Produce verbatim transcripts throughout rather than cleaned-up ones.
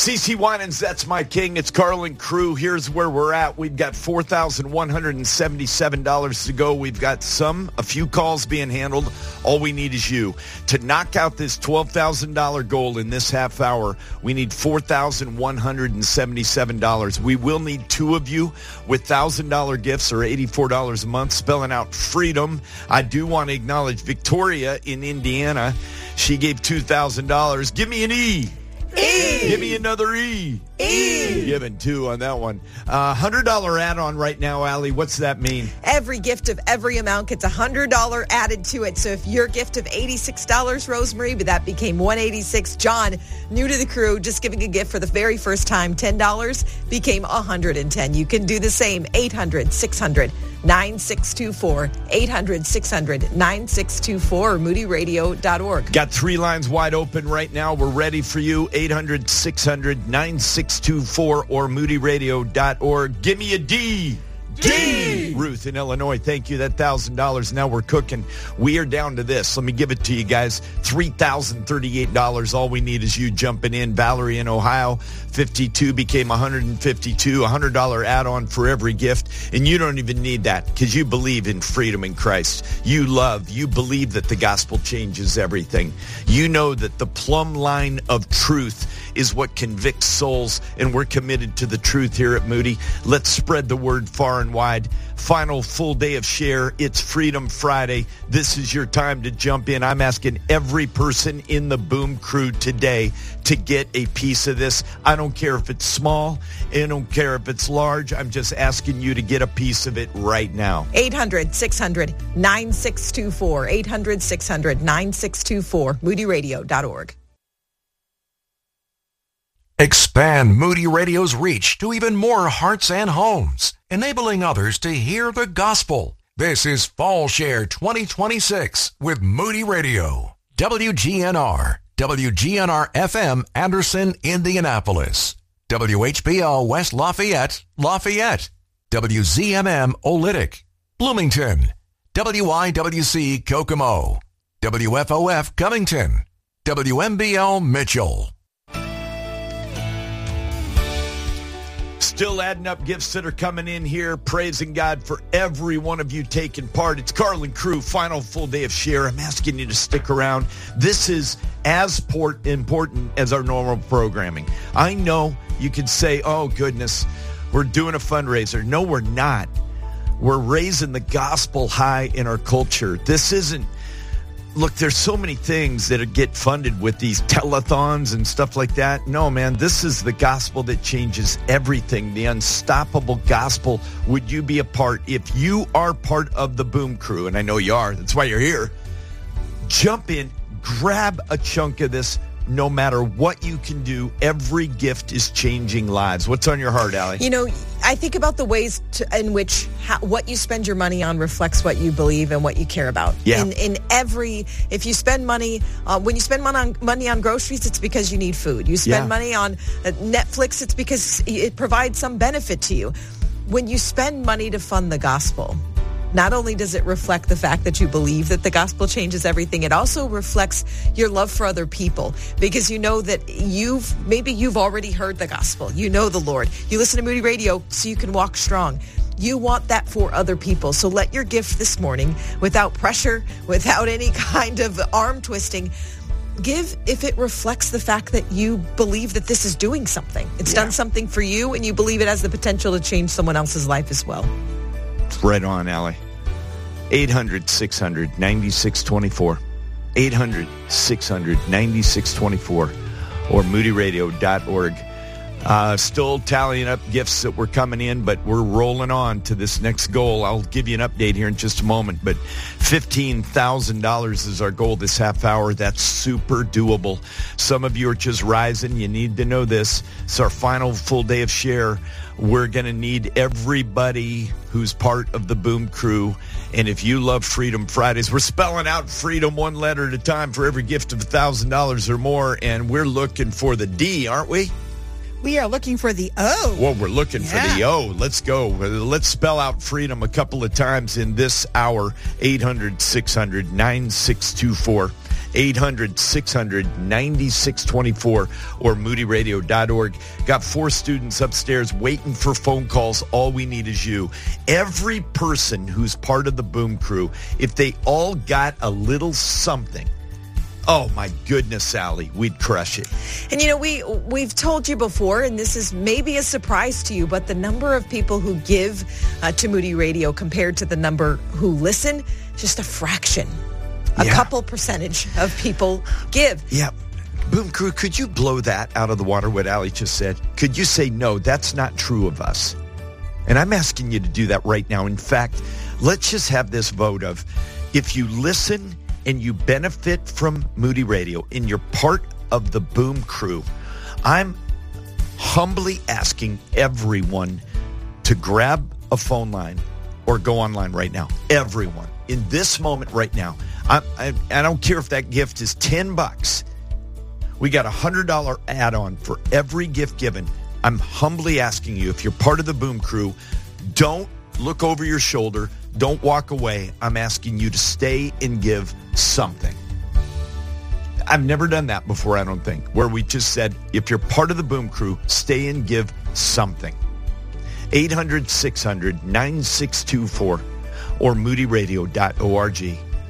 CeCe Winans, That's My King. It's Carlin Crew. Here's where we're at. We've got four thousand one hundred seventy-seven dollars to go. We've got some, a few calls being handled. All we need is you. To knock out this twelve thousand dollars goal in this half hour, we need four thousand one hundred seventy-seven dollars. We will need two of you with one thousand dollars gifts or eighty-four dollars a month, spelling out freedom. I do want to acknowledge Victoria in Indiana. She gave two thousand dollars. Give me an E. E. Give me another E. E. Giving two on that one. Uh, one hundred dollars add-on right now, Allie. What's that mean? Every gift of every amount gets one hundred dollars added to it. So if your gift of eighty-six dollars, Rosemary, but that became one hundred eighty-six dollars. John, new to the crew, just giving a gift for the very first time, ten dollars, became one hundred ten dollars. You can do the same. eight hundred, six hundred, nine six two four. eight hundred, six hundred, nine six two four or moody radio dot org. Got three lines wide open right now. We're ready for you. eight hundred, six hundred, nine six two four or moody radio dot org. Give me a D. D. Ruth in Illinois, thank you. That one thousand dollars. Now we're cooking. We are down to this. Let me give it to you guys. three thousand thirty-eight dollars. All we need is you jumping in. Valerie in Ohio, fifty-two became one hundred fifty-two. one hundred dollars add-on for every gift. And you don't even need that because you believe in freedom in Christ. You love, you believe that the gospel changes everything. You know that the plumb line of truth is what convicts souls, and we're committed to the truth here at Moody. Let's spread the word far and wide. Final full day of share. It's Freedom Friday. This is your time to jump in. I'm asking every person in the Boom Crew today to get a piece of this. I don't care if it's small. I don't care if it's large. I'm just asking you to get a piece of it right now. eight hundred, six hundred, nine six two four. eight hundred, six hundred, nine six two four. moody radio dot org. Expand Moody Radio's reach to even more hearts and homes, enabling others to hear the gospel. This is Fall Share twenty twenty-six with Moody Radio. W G N R, W G N R F M, Anderson, Indianapolis. W H B O West Lafayette, Lafayette. W Z M M Olytic, Bloomington. W I W C Kokomo. W F O F Covington. W M B L Mitchell. Still adding up gifts that are coming in here. Praising God for every one of you taking part. It's Carlin Crew, final full day of share. I'm asking you to stick around. This is as port important as our normal programming. I know you can say, oh, goodness, we're doing a fundraiser. No, we're not. We're raising the gospel high in our culture. This isn't, look, there's so many things that get funded with these telethons and stuff like that. No, man, this is the gospel that changes everything, the unstoppable gospel. Would you be a part? If you are part of the Boom Crew, and I know you are, that's why you're here, jump in, grab a chunk of this. No matter what you can do, every gift is changing lives. What's on your heart, Allie? You know, I think about the ways to, in which how, what you spend your money on reflects what you believe and what you care about. Yeah. In, in every, if you spend money, uh, when you spend money on, money on groceries, it's because you need food. You spend Yeah. money on uh, Netflix, it's because it provides some benefit to you. When you spend money to fund the gospel, not only does it reflect the fact that you believe that the gospel changes everything, it also reflects your love for other people because you know that you've, maybe you've already heard the gospel. You know the Lord. You listen to Moody Radio so you can walk strong. You want that for other people. So let your gift this morning, without pressure, without any kind of arm twisting, give if it reflects the fact that you believe that this is doing something. It's Yeah. done something for you and you believe it has the potential to change someone else's life as well. Right on, Allie. eight hundred, six hundred, nine six two four. eight hundred, six hundred, nine six two four or moody radio dot org. Uh, still tallying up gifts that were coming in, but we're rolling on to this next goal. I'll give you an update here in just a moment, but fifteen thousand dollars is our goal this half hour. That's super doable. Some of you are just rising. You need to know this. It's our final full day of share. We're going to need everybody who's part of the Boom Crew. And if you love Freedom Fridays, we're spelling out freedom one letter at a time for every gift of one thousand dollars or more. And we're looking for the D, aren't we? We are looking for the O. Well, we're looking Yeah. for the O. Let's go. Let's spell out freedom a couple of times in this hour. eight hundred, six hundred, nine six two four. eight hundred, six hundred, ninety-six twenty-four or moody radio dot org. Got four students upstairs waiting for phone calls. All we need is you. Every person who's part of the Boom Crew, if they all got a little something, oh my goodness, Sally, we'd crush it. And you know, we, we've told you before, and this is maybe a surprise to you, but the number of people who give uh, to Moody Radio compared to the number who listen, just a fraction. A Yeah. couple percentage of people give. Yeah. Boom Crew, could you blow that out of the water, what Allie just said? Could you say, no, that's not true of us? And I'm asking you to do that right now. In fact, let's just have this vote of, if you listen and you benefit from Moody Radio and you're part of the Boom Crew, I'm humbly asking everyone to grab a phone line or go online right now. Everyone. In this moment right now. I, I, I don't care if that gift is ten bucks. We got a one hundred dollars add-on for every gift given. I'm humbly asking you, if you're part of the Boom Crew, don't look over your shoulder. Don't walk away. I'm asking you to stay and give something. I've never done that before, I don't think, where we just said, if you're part of the Boom Crew, stay and give something. eight hundred, six hundred, nine six two four or moody radio dot org.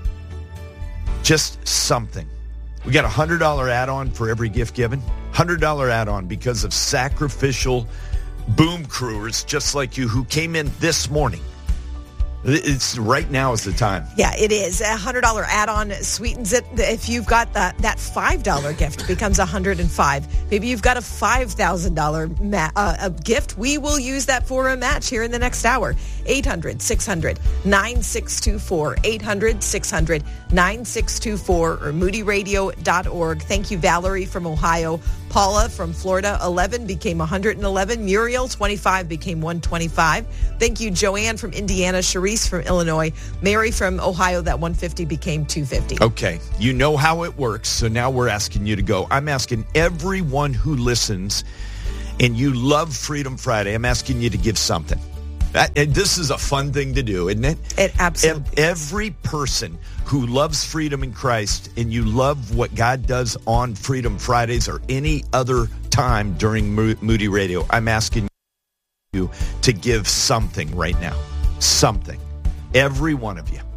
Just something. We got a one hundred dollars add-on for every gift given. one hundred dollars add-on because of sacrificial Boom Crewers just like you who came in this morning. It's right now is the time. Yeah, it is. A one hundred dollars add-on sweetens it. If you've got that, that five dollars gift, becomes one hundred five dollars. Maybe you've got a five thousand dollars ma- uh, a gift. We will use that for a match here in the next hour. eight hundred, six hundred, nine six two four. eight hundred, six hundred, nine six two four or moody radio dot org. Thank you, Valerie from Ohio. Paula from Florida, eleven became one hundred eleven. Muriel, twenty-five, became one hundred twenty-five. Thank you, Joanne from Indiana. Sharice from Illinois. Mary from Ohio, that one hundred fifty became two hundred fifty. Okay, you know how it works, so now we're asking you to go. I'm asking everyone who listens and you love Freedom Friday, I'm asking you to give something. That, and this is a fun thing to do, isn't it? It absolutely Ev- Every person who loves freedom in Christ and you love what God does on Freedom Fridays or any other time during Mo- Moody Radio, I'm asking you to give something right now. Something. Every one of you.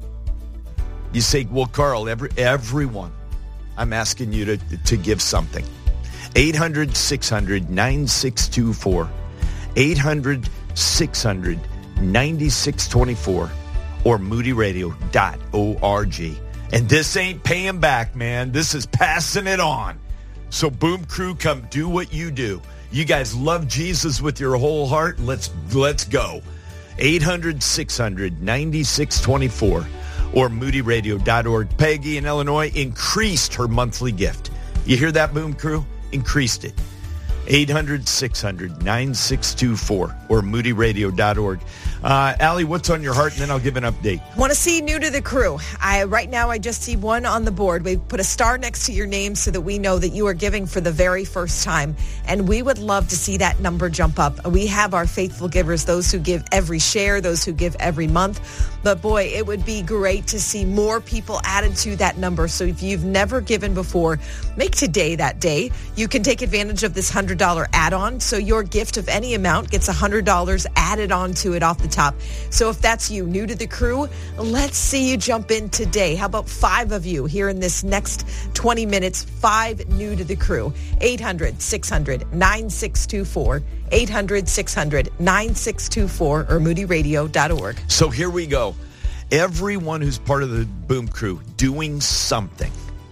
You say, well, Carl, every everyone. I'm asking you to, to give something. eight hundred, six hundred, nine six two four. eight hundred, six hundred, nine six two four or moody radio dot org. And this ain't paying back, man. This is passing it on. So Boom Crew, come do what you do. You guys love Jesus with your whole heart. Let's let's go. eight hundred, six hundred, nine six two four or moody radio dot org. Peggy in Illinois increased her monthly gift. You hear that, Boom Crew? Increased it. eight hundred, six hundred, nine six two four or moody radio dot org. Uh, Allie, what's on your heart? And then I'll give an update. Want to see new to the crew? I right now I just see one on the board. We've put a star next to your name so that we know that you are giving for the very first time. And we would love to see that number jump up. We have our faithful givers, those who give every share, those who give every month. But boy, it would be great to see more people added to that number. So if you've never given before, make today that day. You can take advantage of this one hundred dollars add-on. So your gift of any amount gets one hundred dollars added onto it off the top. So if that's you, new to the crew, let's see you jump in today. How about five of you here in this next twenty minutes, five new to the crew. eight hundred, six hundred, nine six two four. eight hundred, six hundred, nine six two four or moody radio dot org. So here we go. Everyone who's part of the Boom Crew doing something.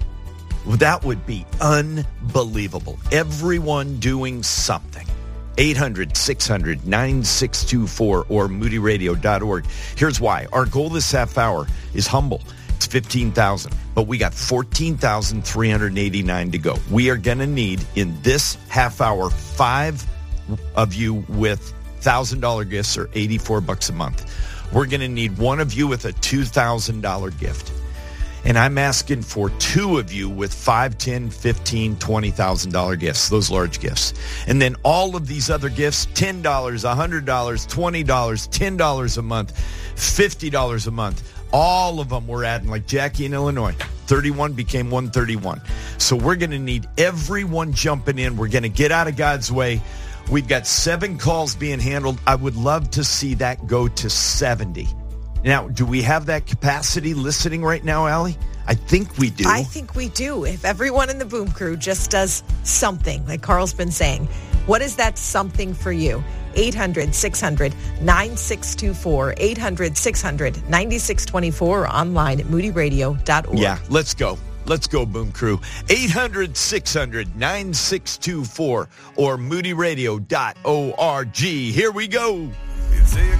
Well, that would be unbelievable. Everyone doing something. eight hundred, six hundred, nine six two four or moody radio dot org. Here's why. Our goal this half hour is humble. It's fifteen thousand, but we got fourteen thousand three hundred eighty-nine to go. We are going to need, in this half hour, five of you with one thousand dollars gifts or eighty-four bucks a month. We're going to need one of you with a two thousand dollars gift. And I'm asking for two of you with five, ten, fifteen, twenty thousand dollars gifts, those large gifts. And then all of these other gifts, ten dollars, one hundred dollars, twenty dollars, ten dollars a month, fifty dollars a month. All of them we're adding, like Jackie in Illinois. thirty-one became one thirty-one. So we're going to need everyone jumping in. We're going to get out of God's way. We've got seven calls being handled. I would love to see that go to seventy. Now, do we have that capacity listening right now, Allie? I think we do. I think we do. If everyone in the Boom Crew just does something, like Carl's been saying, what is that something for you? eight hundred, six hundred, nine six two four, eight hundred, six hundred, ninety-six twenty-four, or online at moody radio dot org. Yeah, let's go. Let's go, Boom Crew. eight hundred, six hundred, nine six two four or moody radio dot org. Here we go.